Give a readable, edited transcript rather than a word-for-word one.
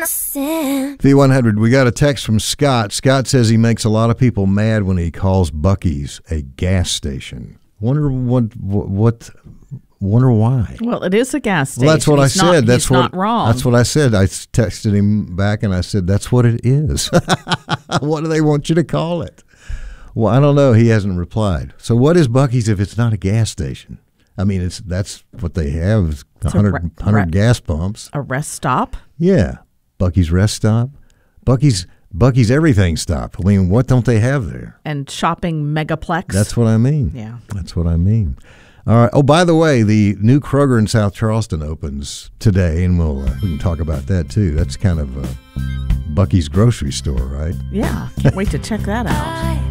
V100, we got a text from Scott. Scott says he makes a lot of people mad when he calls Buc-ee's a gas station. Wonder why. Well, it is a gas station. Well, that's what I said. He's not wrong. That's what I said. I texted him back and I said, that's what it is. What do they want you to call it? Well, I don't know. He hasn't replied. So what is Buc-ee's if it's not a gas station? I mean, that's what they have, 100 gas pumps. A rest stop? Yeah. Buc-ee's rest stop. Buc-ee's everything stop. I mean, what don't they have there? And shopping megaplex. That's what I mean. Yeah. That's what I mean. All right. Oh, by the way, the new Kroger in South Charleston opens today, and we can talk about that too. That's kind of Buc-ee's grocery store, right? Yeah. Can't wait to check that out.